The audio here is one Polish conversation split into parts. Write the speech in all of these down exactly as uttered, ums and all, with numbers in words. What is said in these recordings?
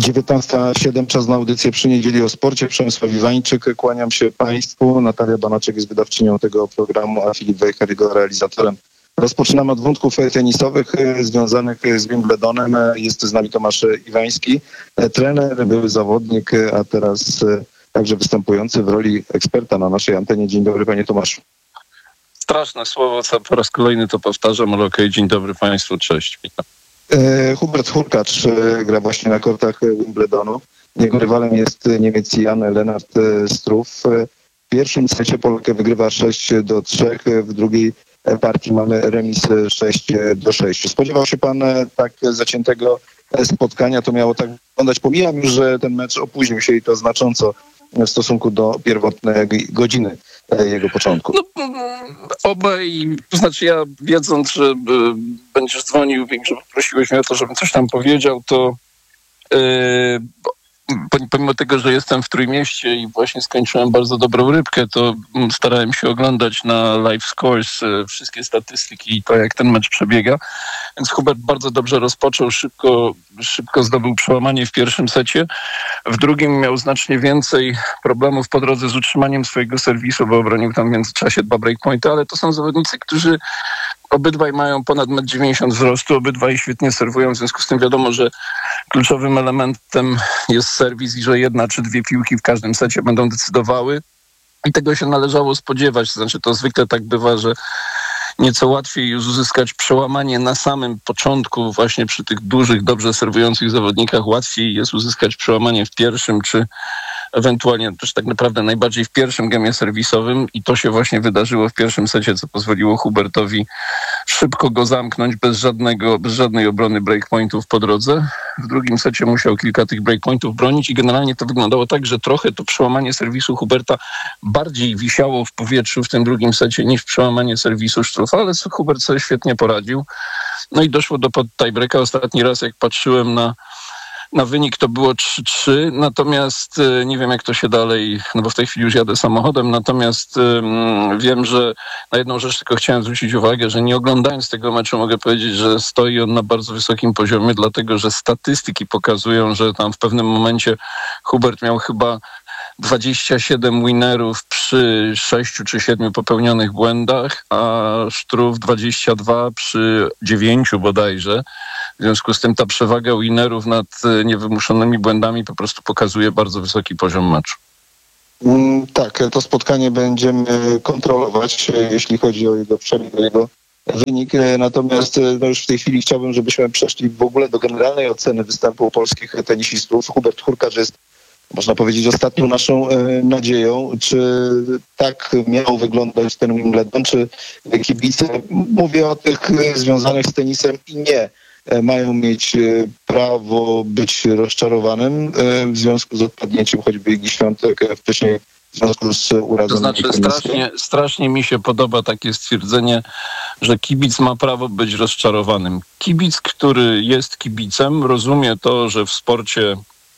dziewiętnasta siedem, czas na audycję Przy Niedzieli o Sporcie. Przemysław Iwańczyk, kłaniam się Państwu. Natalia Banaczek jest wydawczynią tego programu, a Filip Wejher jego realizatorem. Rozpoczynamy od wątków tenisowych związanych z Wimbledonem. Jest z nami Tomasz Iwański, trener, były zawodnik, a teraz także występujący w roli eksperta na naszej antenie. Dzień dobry, panie Tomaszu. Straszne słowo, co po raz kolejny to powtarzam, ale okej, dzień dobry Państwu, cześć, witam. Hubert Hurkacz gra właśnie na kortach Wimbledonu. Jego rywalem jest Niemiec Jan Lennart Struff. W pierwszym secie Polak wygrywa sześć do trzech, w drugiej partii mamy remis sześć do sześciu. Spodziewał się pan tak zaciętego spotkania? To miało tak wyglądać. Pomijam już, że ten mecz opóźnił się i to znacząco w stosunku do pierwotnej godziny jego początku. No, obaj, to znaczy ja wiedząc, że y, będziesz dzwonił i że prosiłeś mnie o to, żebym coś tam powiedział, to y, pomimo tego, że jestem w Trójmieście i właśnie skończyłem bardzo dobrą rybkę, to starałem się oglądać na live scores wszystkie statystyki i to, jak ten mecz przebiega. Więc Hubert bardzo dobrze rozpoczął, szybko, szybko zdobył przełamanie w pierwszym secie. W drugim miał znacznie więcej problemów po drodze z utrzymaniem swojego serwisu, bo obronił tam w międzyczasie dwa breakpointy, ale to są zawodnicy, którzy obydwaj mają ponad metr dziewięćdziesiąt wzrostu, obydwaj świetnie serwują, w związku z tym wiadomo, że kluczowym elementem jest serwis i że jedna czy dwie piłki w każdym secie będą decydowały i tego się należało spodziewać. To znaczy to zwykle tak bywa, że nieco łatwiej już uzyskać przełamanie na samym początku, właśnie przy tych dużych, dobrze serwujących zawodnikach. Łatwiej jest uzyskać przełamanie w pierwszym, czy ewentualnie też tak naprawdę najbardziej w pierwszym gemie serwisowym i to się właśnie wydarzyło w pierwszym secie, co pozwoliło Hubertowi szybko go zamknąć bez żadnego, bez żadnej obrony breakpointów po drodze. W drugim secie musiał kilka tych breakpointów bronić i generalnie to wyglądało tak, że trochę to przełamanie serwisu Huberta bardziej wisiało w powietrzu w tym drugim secie niż przełamanie serwisu Struffa, ale Hubert sobie świetnie poradził. No i doszło do tiebreaka. Ostatni raz, jak patrzyłem na Na wynik, to było trzy trzy, natomiast nie wiem, jak to się dalej, no bo w tej chwili już jadę samochodem, natomiast um, wiem, że na jedną rzecz tylko chciałem zwrócić uwagę, że nie oglądając tego meczu mogę powiedzieć, że stoi on na bardzo wysokim poziomie, dlatego że statystyki pokazują, że tam w pewnym momencie Hubert miał chyba dwadzieścia siedem winerów przy sześciu czy siedmiu popełnionych błędach, a Struff dwadzieścia dwa przy dziewięciu bodajże. W związku z tym ta przewaga winerów nad niewymuszonymi błędami po prostu pokazuje bardzo wysoki poziom meczu. Mm, tak, to spotkanie będziemy kontrolować, jeśli chodzi o jego przebieg, o jego wynik. Natomiast no już w tej chwili chciałbym, żebyśmy przeszli w ogóle do generalnej oceny występu polskich tenisistów. Hubert Hurkacz jest, można powiedzieć, ostatnią naszą e, nadzieją. Czy tak miał wyglądać ten Wimbledon? Czy kibice, mówię o tych e, związanych z tenisem i nie, e, mają mieć e, prawo być rozczarowanym e, w związku z odpadnięciem choćby Igi Świątek, e, wcześniej w związku z urazem? To znaczy strasznie, strasznie mi się podoba takie stwierdzenie, że kibic ma prawo być rozczarowanym. Kibic, który jest kibicem, rozumie to, że w sporcie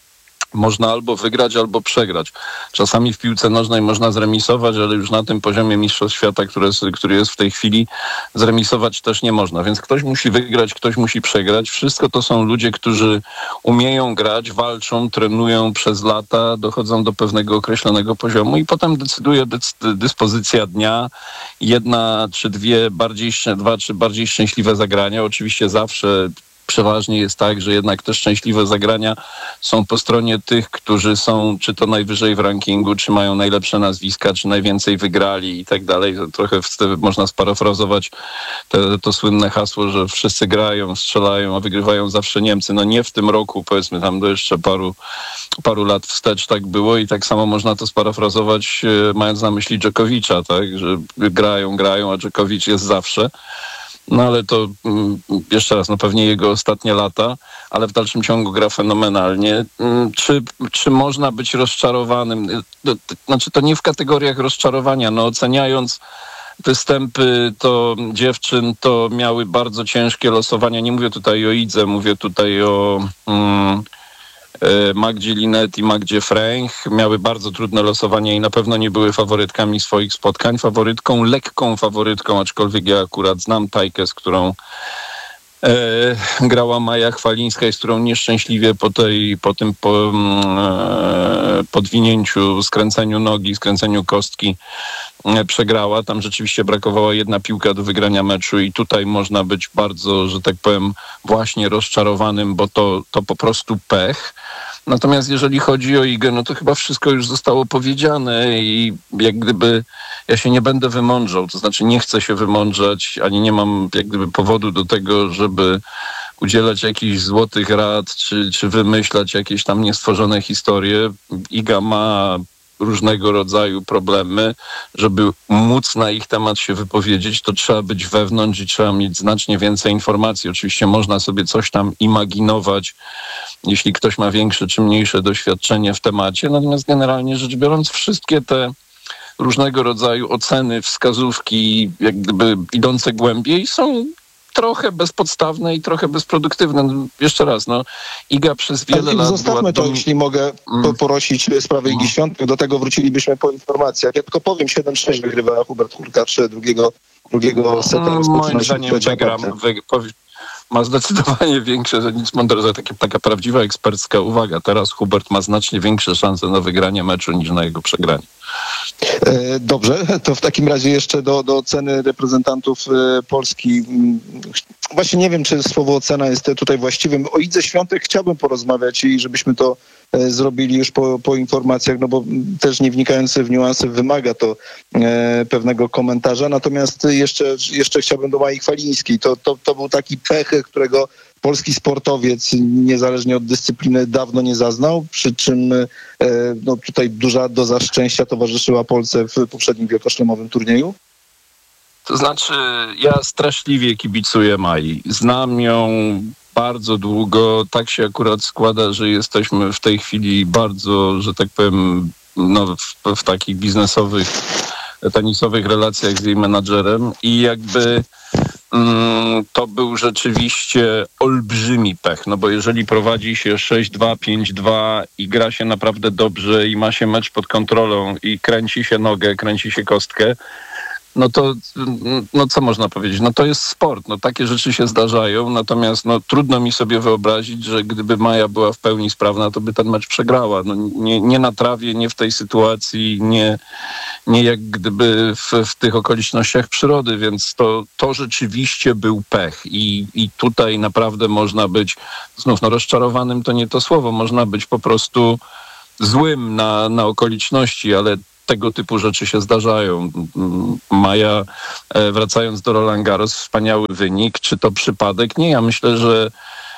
można albo wygrać, albo przegrać. Czasami w piłce nożnej można zremisować, ale już na tym poziomie mistrzostw świata, który jest, który jest w tej chwili, zremisować też nie można. Więc ktoś musi wygrać, ktoś musi przegrać. Wszystko to są ludzie, którzy umieją grać, walczą, trenują przez lata, dochodzą do pewnego określonego poziomu i potem decyduje decy- dyspozycja dnia. Jedna czy dwie bardziej, dwa czy bardziej szczęśliwe zagrania. Oczywiście zawsze przeważnie jest tak, że jednak te szczęśliwe zagrania są po stronie tych, którzy są czy to najwyżej w rankingu, czy mają najlepsze nazwiska, czy najwięcej wygrali i tak dalej. Trochę można sparafrazować te, to słynne hasło, że wszyscy grają, strzelają, a wygrywają zawsze Niemcy. No nie w tym roku, powiedzmy tam do jeszcze paru, paru lat wstecz tak było i tak samo można to sparafrazować, mając na myśli Dżokowicza, tak, że grają, grają, a Dżokowicz jest zawsze. No ale to jeszcze raz, no pewnie jego ostatnie lata, ale w dalszym ciągu gra fenomenalnie. Czy, czy można być rozczarowanym? Znaczy to nie w kategoriach rozczarowania, no oceniając występy to dziewczyn, to miały bardzo ciężkie losowania. Nie mówię tutaj o Idze, mówię tutaj o mm, Magdzie Linnet i Magdzie Fręch. Miały bardzo trudne losowania i na pewno nie były faworytkami swoich spotkań. Faworytką, lekką faworytką, aczkolwiek ja akurat znam Tajkę, z którą e, grała Maja Chwalińska, z którą nieszczęśliwie po, tej, po tym po, e, podwinięciu, skręceniu nogi, skręceniu kostki e, przegrała. Tam rzeczywiście brakowała jedna piłka do wygrania meczu i tutaj można być bardzo, że tak powiem, właśnie rozczarowanym, bo to, to po prostu pech. Natomiast jeżeli chodzi o Igę, no to chyba wszystko już zostało powiedziane i jak gdyby ja się nie będę wymądrzał, to znaczy nie chcę się wymądrzać, ani nie mam jak gdyby powodu do tego, żeby udzielać jakichś złotych rad, czy, czy wymyślać jakieś tam niestworzone historie. Iga ma różnego rodzaju problemy. Żeby móc na ich temat się wypowiedzieć, to trzeba być wewnątrz i trzeba mieć znacznie więcej informacji. Oczywiście można sobie coś tam imaginować, jeśli ktoś ma większe czy mniejsze doświadczenie w temacie. Natomiast generalnie rzecz biorąc, wszystkie te różnego rodzaju oceny, wskazówki, jak gdyby idące głębiej, są trochę bezpodstawne i trochę bezproduktywne. No, jeszcze raz, no, Iga przez wiele Ale lat zostawmy była to, dom... jeśli mogę po, porosić sprawę Igi Świątek. Do tego wrócilibyśmy po informacjach. Ja tylko powiem, siedem sześć wygrywa Hubert Hurkacz, drugiego, drugiego seta no, rozpoczyna moim się zdaniem wygram, wy, powi- ma zdecydowanie większe, że nic mądre, taka, taka prawdziwa ekspercka uwaga. Teraz Hubert ma znacznie większe szanse na wygranie meczu niż na jego przegranie. Dobrze, to w takim razie jeszcze do, do oceny reprezentantów Polski. Właśnie nie wiem, czy słowo ocena jest tutaj właściwym. O Idze Świątek chciałbym porozmawiać i żebyśmy to zrobili już po, po informacjach, no bo też nie wnikając w niuanse wymaga to e, pewnego komentarza. Natomiast jeszcze, jeszcze chciałbym do Mai Chwalińskiej. To, to, to był taki pech, którego polski sportowiec, niezależnie od dyscypliny, dawno nie zaznał, przy czym e, no, tutaj duża doza szczęścia towarzyszyła Polsce w poprzednim wielkoszlemowym turnieju. To znaczy, ja straszliwie kibicuję Mai. Znam ją bardzo długo. Tak się akurat składa, że jesteśmy w tej chwili bardzo, że tak powiem, no, w, w takich biznesowych, tenisowych relacjach z jej menadżerem i jakby mm, to był rzeczywiście olbrzymi pech, no bo jeżeli prowadzi się sześć dwa, pięć dwa i gra się naprawdę dobrze i ma się mecz pod kontrolą i kręci się nogę, kręci się kostkę, no to no co można powiedzieć? No to jest sport. No takie rzeczy się zdarzają, natomiast no trudno mi sobie wyobrazić, że gdyby Maja była w pełni sprawna, to by ten mecz przegrała. No nie, nie na trawie, nie w tej sytuacji, nie, nie jak gdyby w, w tych okolicznościach przyrody, więc to, to rzeczywiście był pech i, i tutaj naprawdę można być, znów no rozczarowanym to nie to słowo, można być po prostu złym na, na okoliczności, ale tego typu rzeczy się zdarzają. Maja, wracając do Roland Garros, wspaniały wynik. Czy to przypadek? Nie, ja myślę, że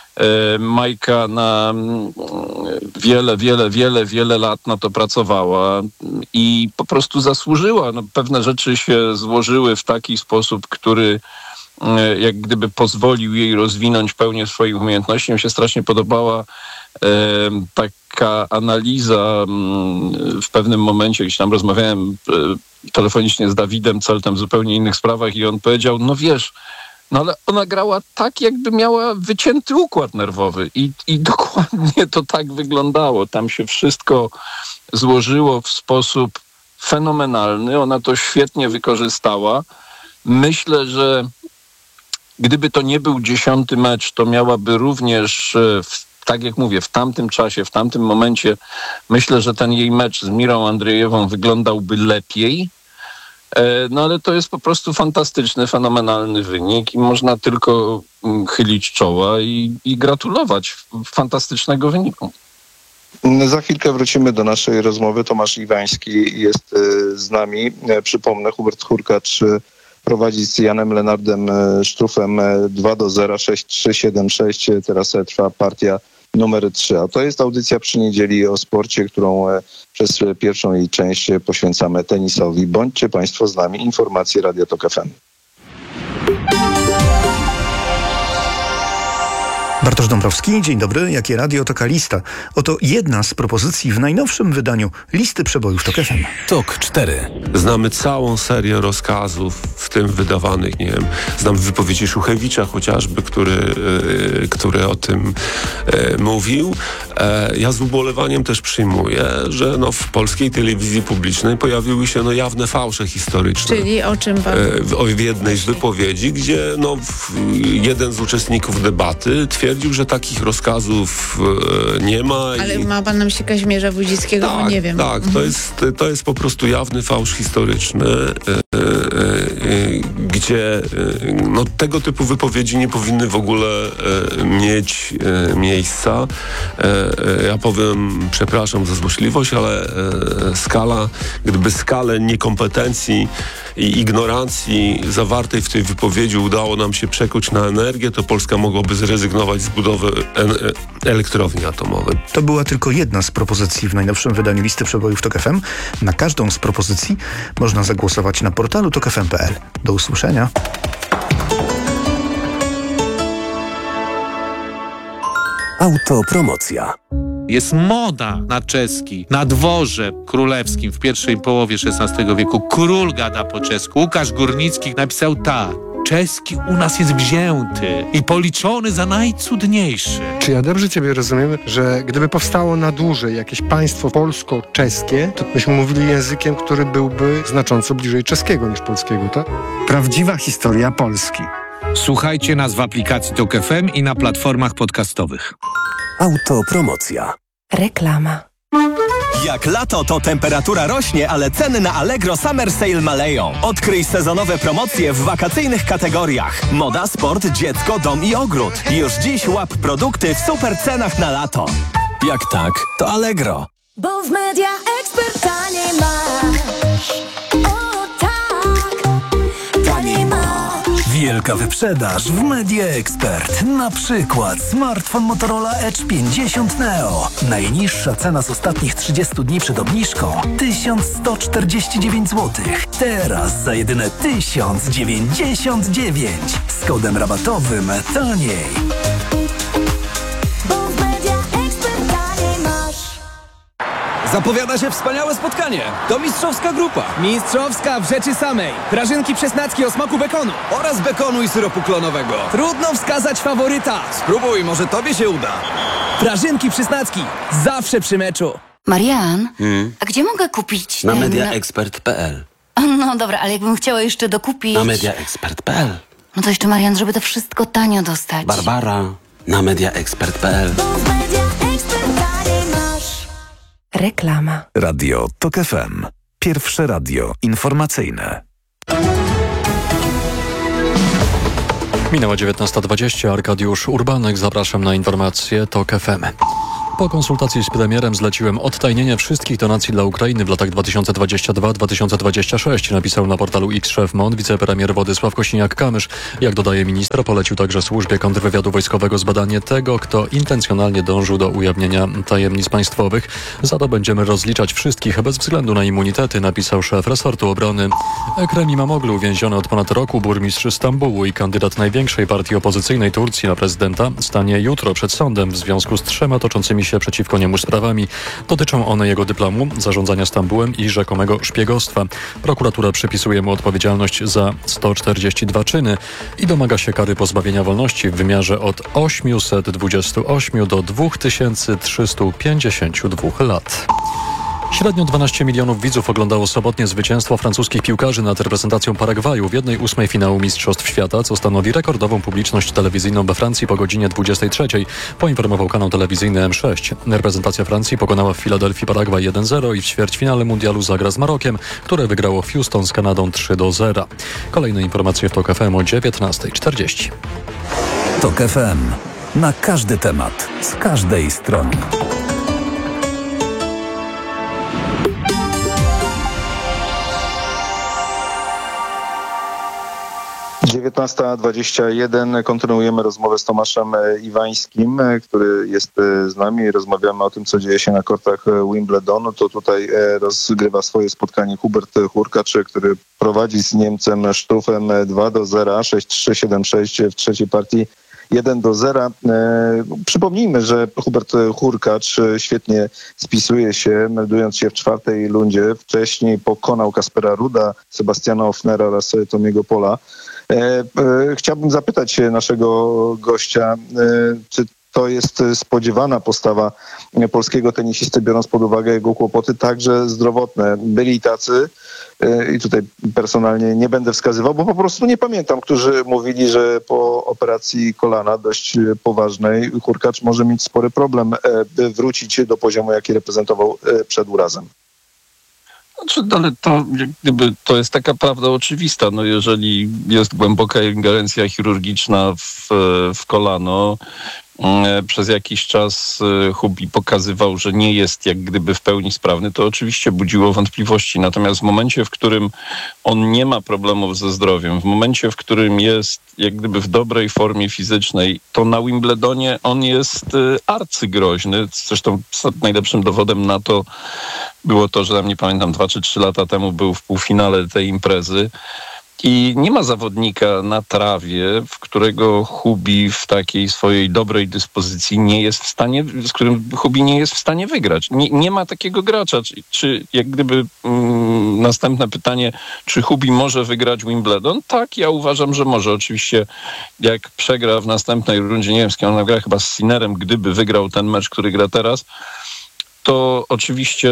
Majka na wiele, wiele, wiele, wiele lat na to pracowała i po prostu zasłużyła. No, pewne rzeczy się złożyły w taki sposób, który jak gdyby pozwolił jej rozwinąć pełnię swoich umiejętności. Mi się strasznie podobała e, taka analiza m, w pewnym momencie, gdzieś tam rozmawiałem e, telefonicznie z Dawidem Celtem w zupełnie innych sprawach i on powiedział, no wiesz, no ale ona grała tak, jakby miała wycięty układ nerwowy i, i dokładnie to tak wyglądało. Tam się wszystko złożyło w sposób fenomenalny. Ona to świetnie wykorzystała. Myślę, że gdyby to nie był dziesiąty mecz, to miałaby również, w, tak jak mówię, w tamtym czasie, w tamtym momencie, myślę, że ten jej mecz z Mirą Andrzejewą wyglądałby lepiej. No ale to jest po prostu fantastyczny, fenomenalny wynik i można tylko chylić czoła i, i gratulować fantastycznego wyniku. Za chwilkę wrócimy do naszej rozmowy. Tomasz Iwański jest z nami. Przypomnę, Hubert Hurkacz prowadzi z Janem Lenardem Sztrufem dwa do zera, sześć trzy, siedem sześć. Teraz trwa partia numer trzy. A to jest audycja przy niedzieli o sporcie, którą przez pierwszą jej część poświęcamy tenisowi. Bądźcie Państwo z nami. Informacje Radio Tok F M. Bartosz Dąbrowski, dzień dobry. Jakie radio, taka lista. Oto jedna z propozycji w najnowszym wydaniu listy przebojów Tok F M. Tok cztery. Znamy całą serię rozkazów, w tym wydawanych, nie wiem, znam wypowiedzi Szuchewicza chociażby, który, yy, który o tym yy, mówił. E, ja z ubolewaniem też przyjmuję, że no, w polskiej telewizji publicznej pojawiły się no, jawne fałsze historyczne. Czyli o czym pan... E, o, w jednej z wypowiedzi, gdzie no, w, jeden z uczestników debaty twierdził, że takich rozkazów e, nie ma. Ale i... ma pan na myśli Kazimierza Wójcickiego? Tak, bo nie wiem. tak. Mhm. To jest, to jest po prostu jawny fałsz historyczny, e, e, e, gdzie e, no, tego typu wypowiedzi nie powinny w ogóle e, mieć e, miejsca. E, e, ja powiem, przepraszam za złośliwość, ale e, skala, gdyby skalę niekompetencji i ignorancji zawartej w tej wypowiedzi udało nam się przekuć na energię, to Polska mogłaby zrezygnować z budowy en- elektrowni atomowej. To była tylko jedna z propozycji w najnowszym wydaniu listy przebojów Tok F M. Na każdą z propozycji można zagłosować na portalu tok f m kropka p l. Do usłyszenia. Autopromocja. Jest moda na czeski. Na dworze królewskim w pierwszej połowie szesnastego wieku król gada po czesku. Łukasz Górnicki napisał tak. Czeski u nas jest wzięty i policzony za najcudniejszy. Czy ja dobrze ciebie rozumiem, że gdyby powstało na dłużej jakieś państwo polsko-czeskie, to byśmy mówili językiem, który byłby znacząco bliżej czeskiego niż polskiego, tak? Prawdziwa historia Polski. Słuchajcie nas w aplikacji Tok F M i na platformach podcastowych. Autopromocja. Reklama. Jak lato, to temperatura rośnie, ale ceny na Allegro Summer Sale maleją. Odkryj sezonowe promocje w wakacyjnych kategoriach. Moda, sport, dziecko, dom i ogród. Już dziś łap produkty w super cenach na lato. Jak tak, to Allegro. Bo w Media Expert taniej masz. O tak, taniej masz. Wielka wyprzedaż w Media Expert. Na przykład smartfon Motorola Edge pięćdziesiąt Neo. Najniższa cena z ostatnich trzydziestu dni przed obniżką tysiąc sto czterdzieści dziewięć złotych. Teraz za jedyne tysiąc dziewięćdziesiąt dziewięć. Z kodem rabatowym taniej. Zapowiada się wspaniałe spotkanie. To mistrzowska grupa. Mistrzowska w rzeczy samej. Prażynki przesnacki o smaku bekonu. Oraz bekonu i syropu klonowego. Trudno wskazać faworyta. Spróbuj, może tobie się uda. Prażynki przesnacki. Zawsze przy meczu. Marian, hmm? a gdzie mogę kupić Na ten... media expert kropka p l. No dobra, ale jakbym chciała jeszcze dokupić... Na media expert kropka p l. No to jeszcze, Marian, żeby to wszystko tanio dostać. Barbara, na media expert kropka p l. Reklama. Radio Tok F M. Pierwsze radio informacyjne. Minęła dziewiętnasta dwadzieścia. Arkadiusz Urbanek. Zapraszam na informacje Tok F M. Po konsultacji z premierem zleciłem odtajnienie wszystkich donacji dla Ukrainy w latach dwa tysiące dwudziestym drugim do dwa tysiące dwudziestego szóstego, napisał na portalu X szef M O N wicepremier Władysław Kosiniak-Kamysz. Jak dodaje minister, polecił także służbie kontrwywiadu wojskowego zbadanie tego, kto intencjonalnie dążył do ujawnienia tajemnic państwowych. Za to będziemy rozliczać wszystkich bez względu na immunitety, napisał szef resortu obrony. Ekrem İmamoğlu, uwięziony od ponad roku burmistrz Stambułu i kandydat największej partii opozycyjnej Turcji na prezydenta, stanie jutro przed sądem w związku z trzema toczącymi się przeciwko niemu sprawami. Dotyczą one jego dyplomu, zarządzania Stambułem i rzekomego szpiegostwa. Prokuratura przypisuje mu odpowiedzialność za sto czterdzieści dwa czyny i domaga się kary pozbawienia wolności w wymiarze od osiemset dwadzieścia osiem do dwa tysiące trzysta pięćdziesiąt dwa lat. Średnio dwanaście milionów widzów oglądało sobotnie zwycięstwo francuskich piłkarzy nad reprezentacją Paragwaju w jednej ósmej finału Mistrzostw Świata, co stanowi rekordową publiczność telewizyjną we Francji po godzinie dwudziestej trzeciej, poinformował kanał telewizyjny M sześć. Reprezentacja Francji pokonała w Filadelfii Paragwaj jeden zero i w ćwierćfinale mundialu zagra z Marokiem, które wygrało w Houston z Kanadą trzy do zera. Kolejne informacje w Tok F M o dziewiętnasta czterdzieści. Tok F M. Na każdy temat, z każdej strony. dziewiętnasta dwadzieścia jeden. Kontynuujemy rozmowę z Tomaszem Iwańskim, który jest z nami. Rozmawiamy o tym, co dzieje się na kortach Wimbledonu. To tutaj rozgrywa swoje spotkanie Hubert Hurkacz, który prowadzi z Niemcem Sztufem dwa do zera, sześć trzy, siedem sześć w trzeciej partii. jeden do zera. Przypomnijmy, że Hubert Hurkacz świetnie spisuje się, meldując się w czwartej rundzie. Wcześniej pokonał Kaspera Ruda, Sebastiana Hofnera oraz Tomiego Pola. Chciałbym zapytać naszego gościa, czy to jest spodziewana postawa polskiego tenisisty, biorąc pod uwagę jego kłopoty także zdrowotne. Byli tacy, i tutaj personalnie nie będę wskazywał, bo po prostu nie pamiętam, którzy mówili, że po operacji kolana dość poważnej Hurkacz może mieć spory problem, by wrócić do poziomu, jaki reprezentował przed urazem. Znaczy, ale to, jak gdyby, to jest taka prawda oczywista. No jeżeli jest głęboka ingerencja chirurgiczna w, w kolano, przez jakiś czas Hubi pokazywał, że nie jest jak gdyby w pełni sprawny, to oczywiście budziło wątpliwości. Natomiast w momencie, w którym on nie ma problemów ze zdrowiem, w momencie, w którym jest jak gdyby w dobrej formie fizycznej, to na Wimbledonie on jest arcygroźny. Zresztą najlepszym dowodem na to było to, że tam nie pamiętam, dwa czy trzy lata temu był w półfinale tej imprezy. I nie ma zawodnika na trawie, w którego Hubi w takiej swojej dobrej dyspozycji nie jest w stanie, z którym Hubi nie jest w stanie wygrać. Nie, nie ma takiego gracza. Czy, czy jak gdyby mm, następne pytanie, czy Hubi może wygrać Wimbledon? Tak, ja uważam, że może. Oczywiście jak przegra w następnej rundzie, nie wiem z kim on gra, chyba z Sinnerem, gdyby wygrał ten mecz, który gra teraz, to oczywiście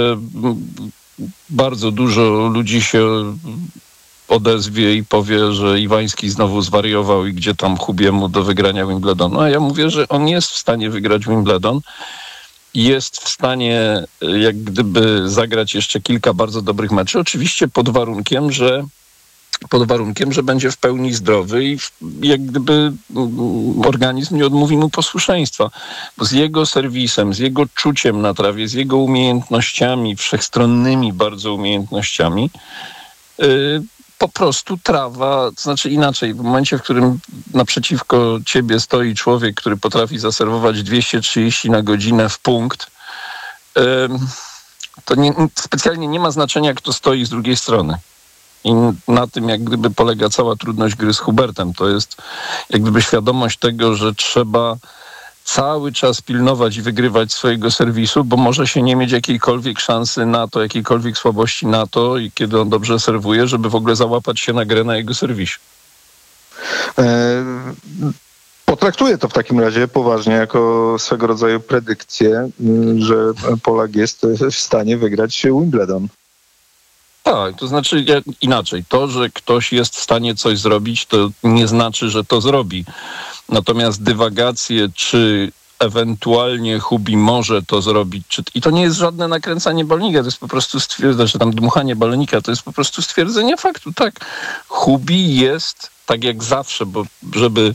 bardzo dużo ludzi się odezwie i powie, że Iwański znowu zwariował i gdzie tam Hubiemu do wygrania Wimbledonu. A ja mówię, że on jest w stanie wygrać Wimbledon. Jest w stanie jak gdyby zagrać jeszcze kilka bardzo dobrych meczów. Oczywiście pod warunkiem, że pod warunkiem, że będzie w pełni zdrowy i jak gdyby organizm nie odmówi mu posłuszeństwa. Bo z jego serwisem, z jego czuciem na trawie, z jego umiejętnościami, wszechstronnymi bardzo umiejętnościami, yy, po prostu trawa, to znaczy inaczej, w momencie, w którym naprzeciwko ciebie stoi człowiek, który potrafi zaserwować dwieście trzydzieści na godzinę w punkt, yy, to nie, specjalnie nie ma znaczenia, kto stoi z drugiej strony. I na tym jak gdyby polega cała trudność gry z Hubertem. To jest jak gdyby świadomość tego, że trzeba cały czas pilnować i wygrywać swojego serwisu, bo może się nie mieć jakiejkolwiek szansy na to, jakiejkolwiek słabości na to, i kiedy on dobrze serwuje, żeby w ogóle załapać się na grę na jego serwisie. E, potraktuję to w takim razie poważnie jako swego rodzaju predykcję, że Polak jest w stanie wygrać Wimbledon. Tak, to znaczy ja, inaczej. To, że ktoś jest w stanie coś zrobić, to nie znaczy, że to zrobi. Natomiast dywagacje, czy ewentualnie Hubi może to zrobić, czy, i to nie jest żadne nakręcanie balnika, to jest po prostu stwierdzenie, czy tam dmuchanie balonika, to jest po prostu stwierdzenie faktu. Tak, Hubi jest, tak jak zawsze, bo żeby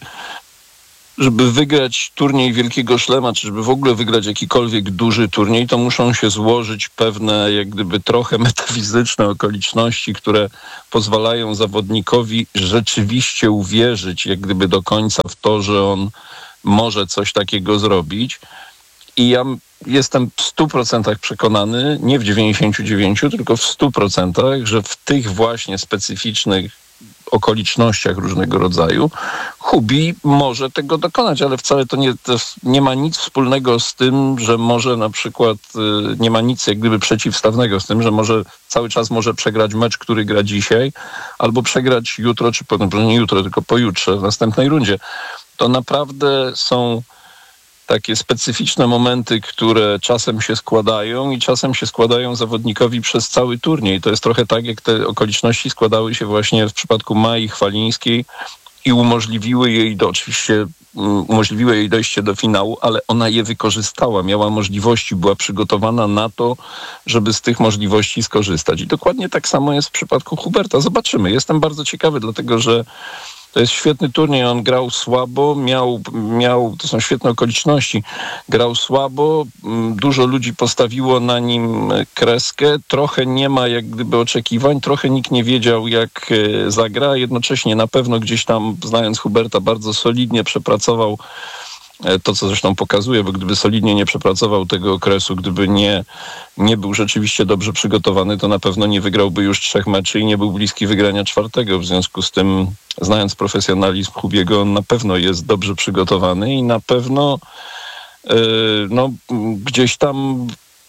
żeby wygrać turniej Wielkiego Szlema, czy żeby w ogóle wygrać jakikolwiek duży turniej, to muszą się złożyć pewne, jak gdyby trochę metafizyczne okoliczności, które pozwalają zawodnikowi rzeczywiście uwierzyć, jak gdyby do końca w to, że on może coś takiego zrobić. I ja jestem w stu procentach przekonany, nie w dziewięćdziesięciu dziewięciu, tylko w stu procentach, że w tych właśnie specyficznych okolicznościach różnego rodzaju Hubi może tego dokonać, ale wcale to nie, to nie ma nic wspólnego z tym, że może na przykład nie ma nic jak gdyby przeciwstawnego z tym, że może cały czas może przegrać mecz, który gra dzisiaj, albo przegrać jutro, czy po, nie jutro, tylko pojutrze w następnej rundzie. To naprawdę są takie specyficzne momenty, które czasem się składają i czasem się składają zawodnikowi przez cały turniej. To jest trochę tak, jak te okoliczności składały się właśnie w przypadku Mai Chwalińskiej i umożliwiły jej, do, oczywiście umożliwiły jej dojście do finału, ale ona je wykorzystała, miała możliwości, była przygotowana na to, żeby z tych możliwości skorzystać. I dokładnie tak samo jest w przypadku Huberta. Zobaczymy. Jestem bardzo ciekawy, dlatego że to jest świetny turniej, on grał słabo, miał, miał, to są świetne okoliczności, grał słabo, dużo ludzi postawiło na nim kreskę, trochę nie ma jak gdyby oczekiwań, trochę nikt nie wiedział jak zagra, jednocześnie na pewno gdzieś tam, znając Huberta, bardzo solidnie przepracował to, co zresztą pokazuje, bo gdyby solidnie nie przepracował tego okresu, gdyby nie, nie był rzeczywiście dobrze przygotowany, to na pewno nie wygrałby już trzech meczy i nie był bliski wygrania czwartego. W związku z tym, znając profesjonalizm Hubiego, on na pewno jest dobrze przygotowany i na pewno yy, no, gdzieś tam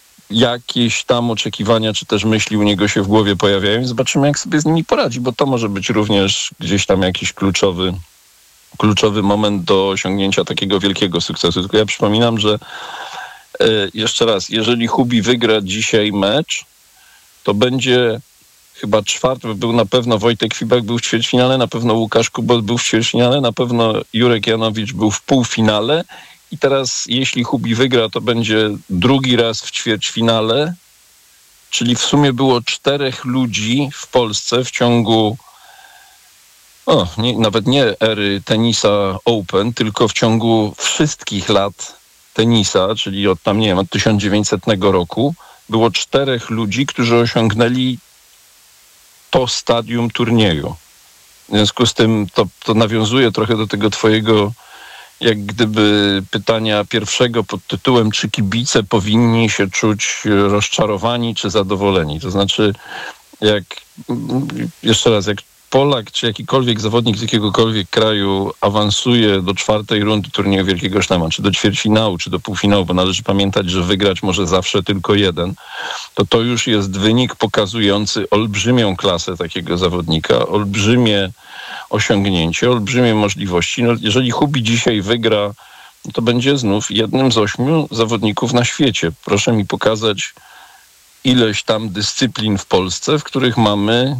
jakieś tam oczekiwania, czy też myśli u niego się w głowie pojawiają i zobaczymy, jak sobie z nimi poradzi, bo to może być również gdzieś tam jakiś kluczowy kluczowy moment do osiągnięcia takiego wielkiego sukcesu. Tylko ja przypominam, że e, jeszcze raz, jeżeli Hubi wygra dzisiaj mecz, to będzie chyba czwarty, bo był na pewno Wojtek Fibak był w ćwierćfinale, na pewno Łukasz Kubot był w ćwierćfinale, na pewno Jurek Janowicz był w półfinale i teraz jeśli Hubi wygra, to będzie drugi raz w ćwierćfinale, czyli w sumie było czterech ludzi w Polsce w ciągu o, nie, nawet nie ery tenisa Open, tylko w ciągu wszystkich lat tenisa, czyli od tam, nie wiem, od tysiąc dziewięćsetnego roku, było czterech ludzi, którzy osiągnęli to stadium turnieju. W związku z tym to, to nawiązuje trochę do tego twojego, jak gdyby pytania pierwszego pod tytułem, czy kibice powinni się czuć rozczarowani czy zadowoleni. To znaczy, jak jeszcze raz, jak Polak czy jakikolwiek zawodnik z jakiegokolwiek kraju awansuje do czwartej rundy turnieju Wielkiego Szlema, czy do ćwierćfinału, czy do półfinału, bo należy pamiętać, że wygrać może zawsze tylko jeden, to to już jest wynik pokazujący olbrzymią klasę takiego zawodnika, olbrzymie osiągnięcie, olbrzymie możliwości. No, jeżeli Hubi dzisiaj wygra, to będzie znów jednym z ośmiu zawodników na świecie. Proszę mi pokazać ileś tam dyscyplin w Polsce, w których mamy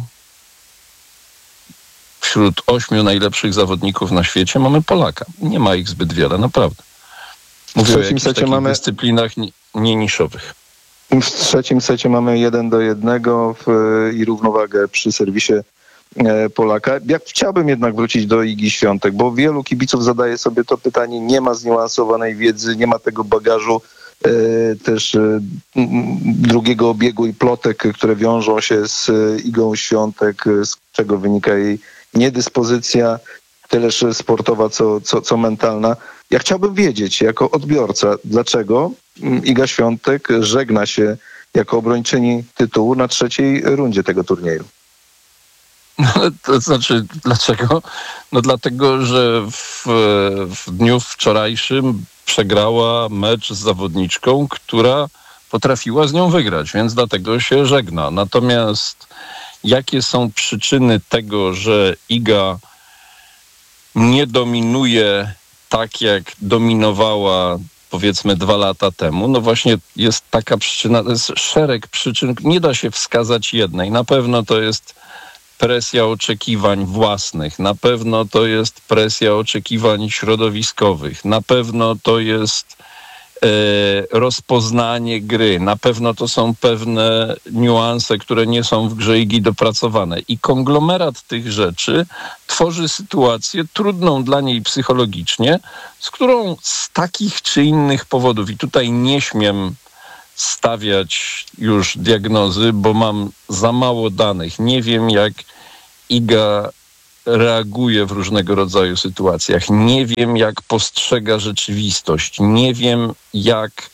wśród ośmiu najlepszych zawodników na świecie mamy Polaka. Nie ma ich zbyt wiele, naprawdę. Mówię w o trzecim jakichś secie takich mamy dyscyplinach nie, nie niszowych. W trzecim secie mamy jeden do jednego w, i równowagę przy serwisie e, Polaka. Ja chciałbym jednak wrócić do Igi Świątek, bo wielu kibiców zadaje sobie to pytanie, nie ma zniuansowanej wiedzy, nie ma tego bagażu e, też e, drugiego obiegu i plotek, które wiążą się z Igą Świątek, z czego wynika jej niedyspozycja, tyleż sportowa, co, co, co mentalna. Ja chciałbym wiedzieć, jako odbiorca, dlaczego Iga Świątek żegna się jako obrończyni tytułu na trzeciej rundzie tego turnieju. No, to znaczy, dlaczego? No dlatego, że w, w dniu wczorajszym przegrała mecz z zawodniczką, która potrafiła z nią wygrać, więc dlatego się żegna. Natomiast jakie są przyczyny tego, że Iga nie dominuje tak, jak dominowała powiedzmy dwa lata temu? No właśnie jest taka przyczyna, to jest szereg przyczyn, nie da się wskazać jednej. Na pewno to jest presja oczekiwań własnych, na pewno to jest presja oczekiwań środowiskowych, na pewno to jest rozpoznanie gry. Na pewno to są pewne niuanse, które nie są w grze Igi dopracowane. I konglomerat tych rzeczy tworzy sytuację trudną dla niej psychologicznie, z którą z takich czy innych powodów, i tutaj nie śmiem stawiać już diagnozy, bo mam za mało danych. Nie wiem, jak Iga reaguje w różnego rodzaju sytuacjach. Nie wiem, jak postrzega rzeczywistość. Nie wiem, jak,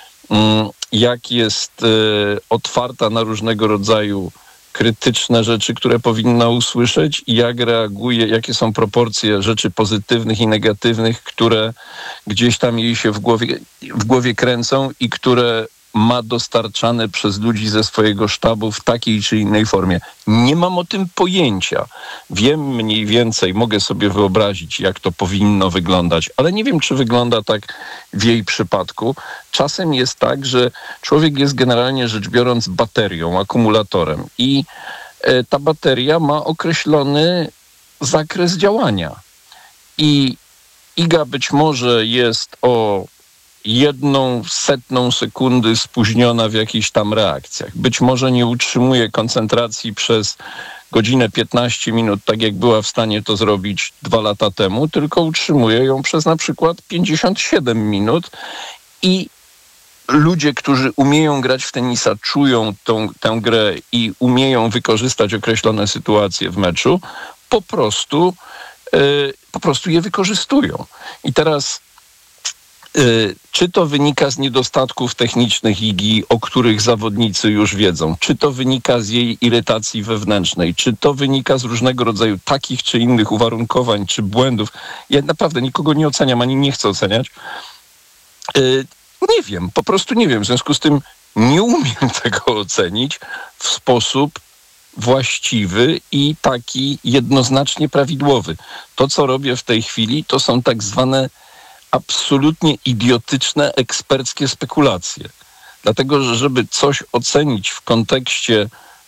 jak jest otwarta na różnego rodzaju krytyczne rzeczy, które powinna usłyszeć i jak reaguje, jakie są proporcje rzeczy pozytywnych i negatywnych, które gdzieś tam jej się w głowie, w głowie kręcą i które ma dostarczane przez ludzi ze swojego sztabu w takiej czy innej formie. Nie mam o tym pojęcia. Wiem mniej więcej, mogę sobie wyobrazić, jak to powinno wyglądać, ale nie wiem, czy wygląda tak w jej przypadku. Czasem jest tak, że człowiek jest generalnie rzecz biorąc baterią, akumulatorem i e, ta bateria ma określony zakres działania. I Iga być może jest o jedną setną sekundy spóźniona w jakichś tam reakcjach. Być może nie utrzymuje koncentracji przez godzinę piętnaście minut, tak jak była w stanie to zrobić dwa lata temu, tylko utrzymuje ją przez na przykład pięćdziesiąt siedem minut i ludzie, którzy umieją grać w tenisa, czują tą, tę grę i umieją wykorzystać określone sytuacje w meczu, po prostu, yy, po prostu je wykorzystują. I teraz czy to wynika z niedostatków technicznych Igi, o których zawodnicy już wiedzą? Czy to wynika z jej irytacji wewnętrznej? Czy to wynika z różnego rodzaju takich czy innych uwarunkowań, czy błędów? Ja naprawdę nikogo nie oceniam, ani nie chcę oceniać. Yy, nie wiem, po prostu nie wiem. W związku z tym nie umiem tego ocenić w sposób właściwy i taki jednoznacznie prawidłowy. To, co robię w tej chwili, to są tak zwane absolutnie idiotyczne, eksperckie spekulacje. Dlatego, że żeby coś ocenić w kontekście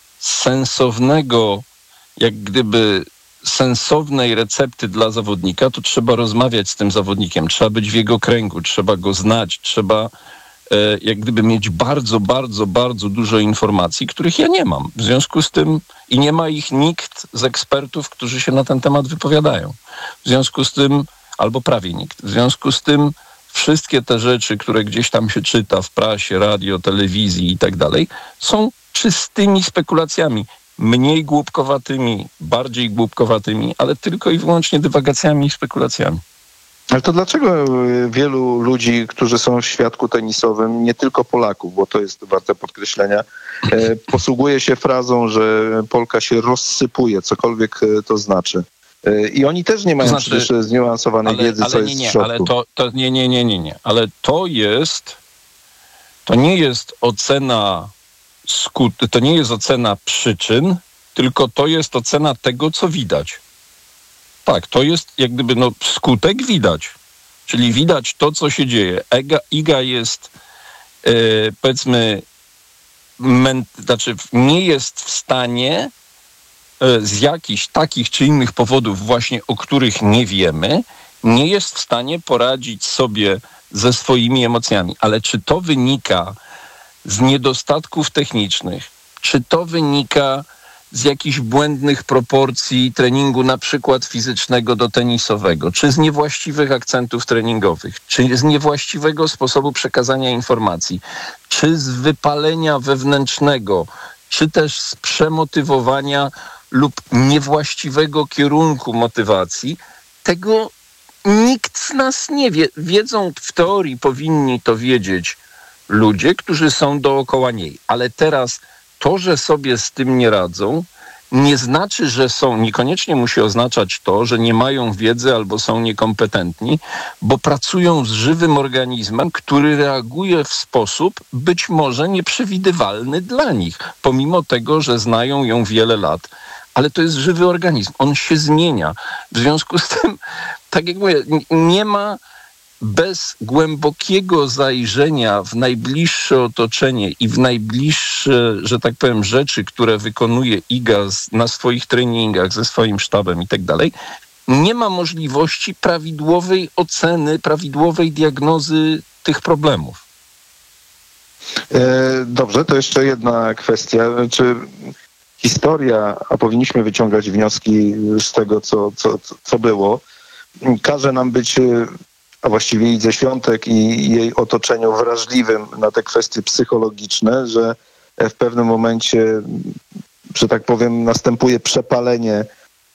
sensownego, jak gdyby sensownej recepty dla zawodnika, to trzeba rozmawiać z tym zawodnikiem, trzeba być w jego kręgu, trzeba go znać, trzeba e, jak gdyby mieć bardzo, bardzo, bardzo dużo informacji, których ja nie mam. W związku z tym i nie ma ich nikt z ekspertów, którzy się na ten temat wypowiadają. W związku z tym, albo prawie nikt. W związku z tym wszystkie te rzeczy, które gdzieś tam się czyta w prasie, radio, telewizji i tak dalej, są czystymi spekulacjami. Mniej głupkowatymi, bardziej głupkowatymi, ale tylko i wyłącznie dywagacjami i spekulacjami. Ale to dlaczego wielu ludzi, którzy są w świadku tenisowym, nie tylko Polaków, bo to jest warte podkreślenia, posługuje się frazą, że Polka się rozsypuje, cokolwiek to znaczy. I oni też nie mają to znaczy, przecież zniuansowanej ale, wiedzy, ale co nie, jest nie, w środku. Ale to, to nie, nie, nie, nie, nie. Ale to jest, to nie jest ocena skut, to nie jest ocena przyczyn, tylko to jest ocena tego, co widać. Tak, to jest jak gdyby, no, skutek widać. Czyli widać to, co się dzieje. Ega, Iga jest, e, powiedzmy, men, znaczy nie jest w stanie e, z jakichś takich czy innych powodów właśnie, o których nie wiemy, nie jest w stanie poradzić sobie ze swoimi emocjami. Ale czy to wynika z niedostatków technicznych, czy to wynika z jakichś błędnych proporcji treningu, na przykład fizycznego do tenisowego, czy z niewłaściwych akcentów treningowych, czy z niewłaściwego sposobu przekazania informacji, czy z wypalenia wewnętrznego, czy też z przemotywowania lub niewłaściwego kierunku motywacji, tego nikt z nas nie wie. Wiedzą, w teorii powinni to wiedzieć ludzie, którzy są dookoła niej. Ale teraz to, że sobie z tym nie radzą, nie znaczy, że są, niekoniecznie musi oznaczać to, że nie mają wiedzy albo są niekompetentni, bo pracują z żywym organizmem, który reaguje w sposób być może nieprzewidywalny dla nich, pomimo tego, że znają ją wiele lat. Ale to jest żywy organizm, on się zmienia. W związku z tym, tak jak mówię, nie ma bez głębokiego zajrzenia w najbliższe otoczenie i w najbliższe, że tak powiem, rzeczy, które wykonuje Iga na swoich treningach, ze swoim sztabem i tak dalej, nie ma możliwości prawidłowej oceny, prawidłowej diagnozy tych problemów. Dobrze, to jeszcze jedna kwestia. Czy historia, a powinniśmy wyciągać wnioski z tego, co, co, co było, każe nam być, a właściwie Idze Świątek i jej otoczeniu wrażliwym na te kwestie psychologiczne, że w pewnym momencie, że tak powiem, następuje przepalenie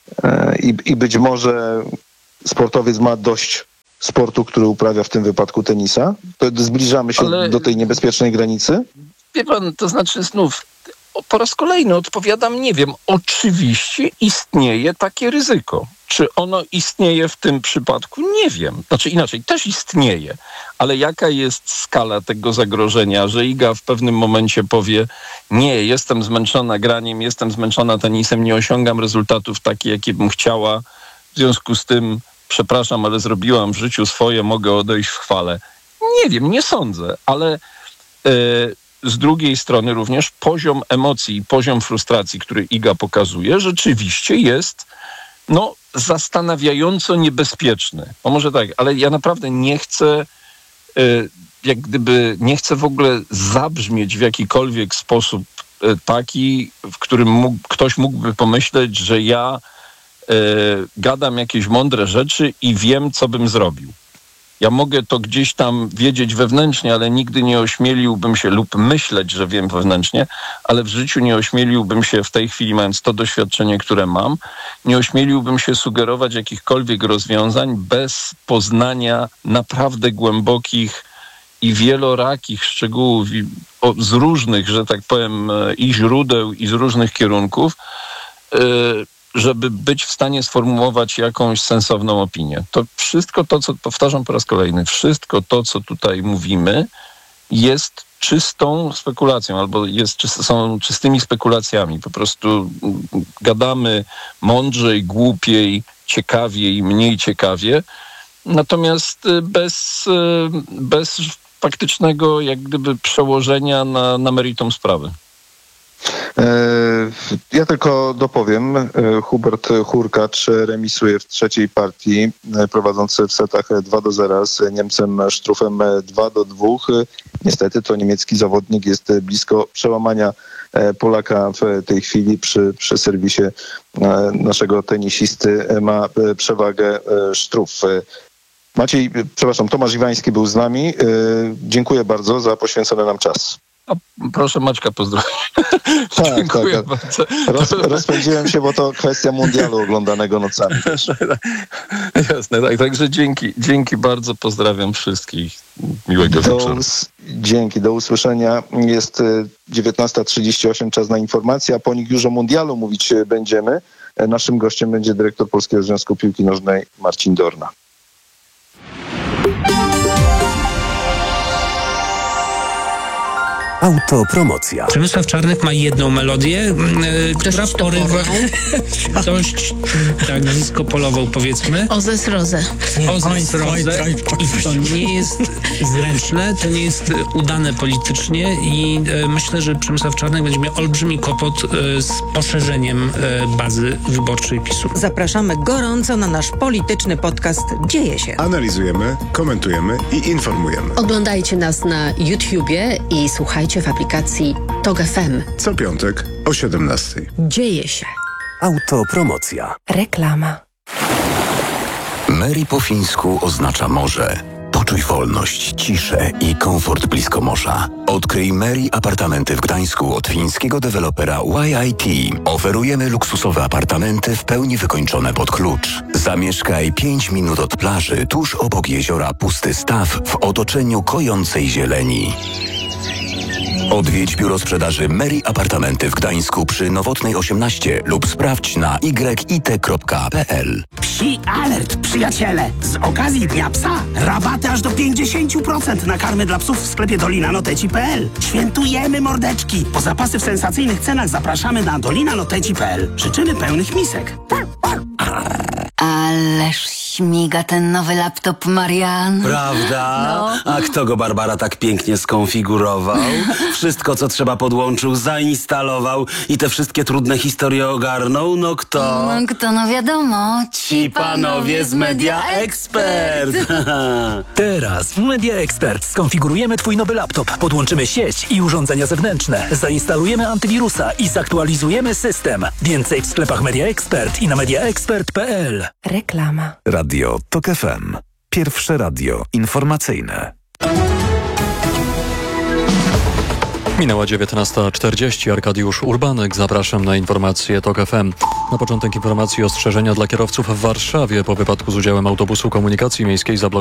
i, i być może sportowiec ma dość sportu, który uprawia w tym wypadku tenisa? To zbliżamy się Ale... do tej niebezpiecznej granicy? Wie pan, to znaczy znów po raz kolejny odpowiadam, nie wiem. Oczywiście istnieje takie ryzyko. Czy ono istnieje w tym przypadku? Nie wiem. Znaczy inaczej, też istnieje. Ale jaka jest skala tego zagrożenia, że Iga w pewnym momencie powie: nie, jestem zmęczona graniem, jestem zmęczona tenisem, nie osiągam rezultatów takich, jakie bym chciała. W związku z tym, przepraszam, ale zrobiłam w życiu swoje, mogę odejść w chwale. Nie wiem, nie sądzę, ale yy, z drugiej strony również poziom emocji i poziom frustracji, który Iga pokazuje, rzeczywiście jest no, zastanawiająco niebezpieczny. No może tak, ale ja naprawdę nie chcę, y, jak gdyby, nie chcę w ogóle zabrzmieć w jakikolwiek sposób y, taki, w którym mógł, ktoś mógłby pomyśleć, że ja y, gadam jakieś mądre rzeczy i wiem, co bym zrobił. Ja mogę to gdzieś tam wiedzieć wewnętrznie, ale nigdy nie ośmieliłbym się lub myśleć, że wiem wewnętrznie, ale w życiu nie ośmieliłbym się w tej chwili, mając to doświadczenie, które mam, nie ośmieliłbym się sugerować jakichkolwiek rozwiązań bez poznania naprawdę głębokich i wielorakich szczegółów i, o, z różnych, że tak powiem, i źródeł, i z różnych kierunków, yy, żeby być w stanie sformułować jakąś sensowną opinię. To wszystko to, co powtarzam po raz kolejny, wszystko to, co tutaj mówimy, jest czystą spekulacją, albo jest, czysty, są czystymi spekulacjami. Po prostu gadamy mądrzej, głupiej, ciekawiej, mniej ciekawie, natomiast bez, bez faktycznego jak gdyby przełożenia na, na meritum sprawy. Ja tylko dopowiem, Hubert Hurkacz remisuje w trzeciej partii, prowadzący w setach dwa do zera z Niemcem Struffem dwa do dwóch. Niestety to niemiecki zawodnik jest blisko przełamania Polaka w tej chwili przy, przy serwisie naszego tenisisty. Ma przewagę Struff. Maciej, przepraszam, Tomasz Iwański był z nami. Dziękuję bardzo za poświęcony nam czas. A proszę Maćka pozdrowić. Tak, Dziękuję tak. bardzo. Roz, rozpędziłem się, bo to kwestia mundialu oglądanego nocami. Jasne, tak. Także dzięki, dzięki bardzo. Pozdrawiam wszystkich. Miłego do, wieczoru. Dzięki, do usłyszenia. Jest dziewiętnasta trzydzieści osiem, czas na informacje, a po nich już o mundialu mówić będziemy. Naszym gościem będzie dyrektor Polskiego Związku Piłki Nożnej Marcin Dorna. Autopromocja. Przemysław Czarnek ma jedną melodię, yy, która porywa dość tak disco-polową, powiedzmy. Ozes Rozę. Ozes Rozę. I to nie jest zręczne, to nie jest udane politycznie i yy, myślę, że Przemysław Czarnek będzie miał olbrzymi kłopot yy, z poszerzeniem yy, bazy wyborczej PiSu. Zapraszamy gorąco na nasz polityczny podcast Dzieje się. Analizujemy, komentujemy i informujemy. Oglądajcie nas na YouTubie i słuchajcie w aplikacji Tok F M. Co piątek o siedemnastej. Dzieje się. Autopromocja. Reklama. Mary po fińsku oznacza morze. Poczuj wolność, ciszę i komfort blisko morza. Odkryj Mary apartamenty w Gdańsku od fińskiego dewelopera Y I T. Oferujemy luksusowe apartamenty w pełni wykończone pod klucz. Zamieszkaj pięć minut od plaży, tuż obok jeziora Pusty Staw w otoczeniu kojącej zieleni. Odwiedź biuro sprzedaży Mary Apartamenty w Gdańsku przy Nowotnej osiemnaście lub sprawdź na y i t kropka p l. Psi alert, przyjaciele! Z okazji Dnia Psa rabaty aż do pięćdziesiąt procent na karmy dla psów w sklepie dolina noteci kropka p l. Świętujemy mordeczki! Po zapasy w sensacyjnych cenach zapraszamy na dolina noteci kropka p l. Życzymy pełnych misek. Ależ śmiga ten nowy laptop, Marian. Prawda? No. A kto go, Barbara, tak pięknie skonfigurował? Wszystko, co trzeba, podłączył, zainstalował i te wszystkie trudne historie ogarnął? No kto? No kto, no wiadomo. Ci panowie z Media Expert. Teraz w Media Expert skonfigurujemy twój nowy laptop, podłączymy sieć i urządzenia zewnętrzne, zainstalujemy antywirusa i zaktualizujemy system. Więcej w sklepach Media Expert i na media expert kropka p l. Reklama. Radio Tok F M. Pierwsze radio informacyjne. Minęła dziewiętnasta czterdzieści. Arkadiusz Urbanek. Zapraszam na informacje Tok F M. Na początek informacji ostrzeżenia dla kierowców w Warszawie po wypadku z udziałem autobusu komunikacji miejskiej zablokowano